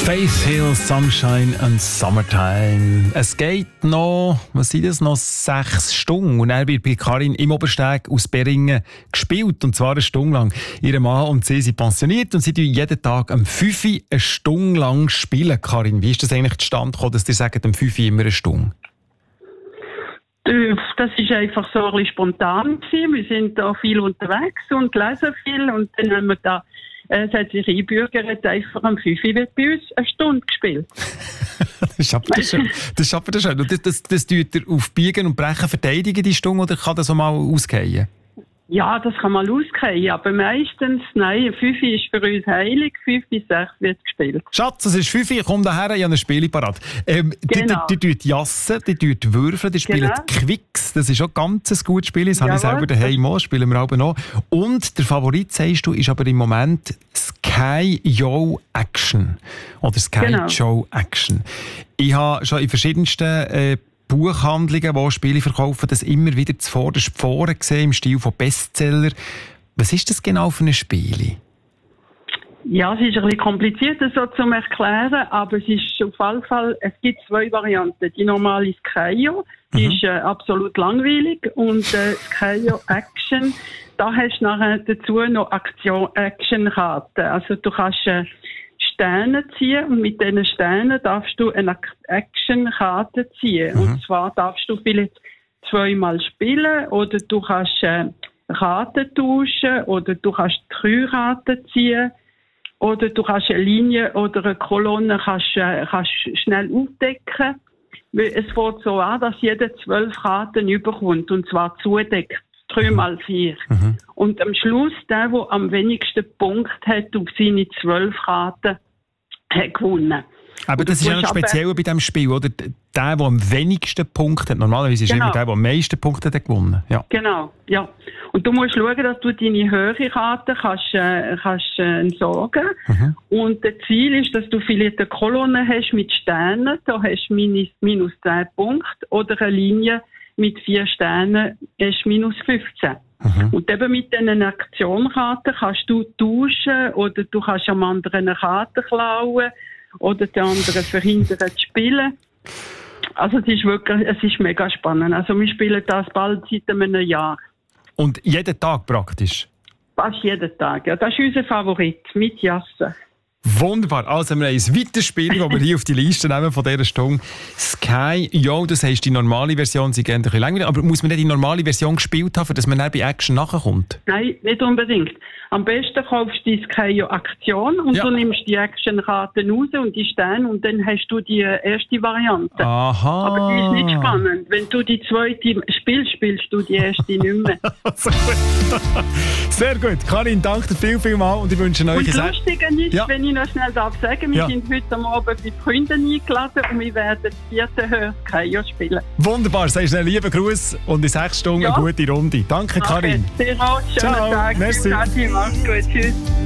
Faith Hill, Sunshine and Summertime. Es geht noch, was sind das, noch 6 Stunden. Und dann wird bei Karin im Obersteg aus Beringen gespielt. Und zwar eine Stunde lang. Ihr Mann und sie sind pensioniert und sie spielen jeden Tag um 5 Uhr eine Stunde lang spielen. Karin, wie ist das eigentlich zustande gekommen, dass ihr sagt, um 5 Uhr immer eine Stunde? Das war einfach so ein bisschen spontan gewesen. Wir sind da viel unterwegs und lesen viel. Und dann haben wir da, es hat sich eingebürgert, einfach am 5 Uhr wird bei uns eine Stunde gespielt. Das ist aber schön. Und das tut ihr auf Biegen und Brechen verteidigen, die Stunde, oder kann das auch mal ausgehen? Ja, das kann mal ausgehen, aber meistens, nein, 5 Uhr ist für uns heilig, 5 bis 6 wird gespielt. Schatz, es ist 5 Uhr, komm daher, ich habe ein Spiel parat. Genau. Die tut jassen, die tut würfeln, die spielen Quicks, das ist auch ganz ein gutes Spiel, das habe ich selber daheim auch, spielen wir auch noch. Und der Favorit, sagst du, ist aber im Moment Sky Yo Action. Oder Sky Joe Action. Ich habe schon in verschiedensten Buchhandlungen, die Spiele verkaufen, das immer wieder zuvorderst vorne gesehen, im Stil von Bestseller. Was ist das genau für ein Spiel? Ja, es ist ein bisschen kompliziert, das so zu erklären, aber es ist auf jeden Fall, es gibt 2 Varianten. Die normale Skyo, die ist absolut langweilig, und Skyo Action, da hast du nachher dazu noch Action-Karten. Also du kannst Sterne ziehen, und mit diesen Sternen darfst du eine Action-Karte ziehen. Und zwar darfst du vielleicht 2-mal spielen, oder du kannst Karten tauschen, oder du kannst 3 Karten ziehen, oder du kannst eine Linie oder eine Kolonne kannst schnell aufdecken. Es fängt so an, dass jeder 12 Karten überkommt, und zwar zudeckt. 3x4. Und am Schluss, der am wenigsten Punkt hat auf seine 12 Karten, hat gewonnen. Aber das ist ja noch speziell bei diesem Spiel, oder? Der am wenigsten Punkte hat, normalerweise ist immer der am meisten Punkte hat gewonnen. Ja. Genau, ja. Und du musst schauen, dass du deine höhere Karte kannst entsorgen. Und das Ziel ist, dass du vielleicht eine Kolonne hast mit Sternen, da hast du minus 10 Punkte, oder eine Linie mit 4 Sternen ist minus 15. Und eben mit diesen Aktionkarten kannst du tauschen, oder du kannst am anderen eine Karte klauen, oder den anderen verhindern zu spielen. Also es ist mega spannend. Also wir spielen das bald seit einem Jahr. Und jeden Tag praktisch? Fast jeden Tag, ja. Das ist unser Favorit, mit Jassen. Wunderbar. Also wir haben ein weiteres Spiel, das wir hier auf die Liste nehmen von dieser Stunde. Sky Yo, das heisst, die normale Version, sie geht ein bisschen länger. Aber muss man nicht die normale Version gespielt haben, dass man dann bei Action nachkommt? Nein, nicht unbedingt. Am besten kaufst du die Sky Yo Aktion, und du nimmst die Action-Karten raus und die Sterne, und dann hast du die erste Variante. Aha. Aber die ist nicht spannend. Wenn du die zweite spielst, spielst du die erste nicht mehr. Sehr gut. Karin, danke dir viel mal, und ich wünsche euch... Und das Lustige ist, wenn ich noch schnell darf sagen, wir sind heute Abend bei Freunden eingeladen, und wir werden das 4. Sky spielen. Wunderbar, sagst du einen lieben Gruß und in 6 Stunden eine gute Runde. Danke, Karin. Sehr auch, schönen Tag. Merci. Mach's gut, tschüss.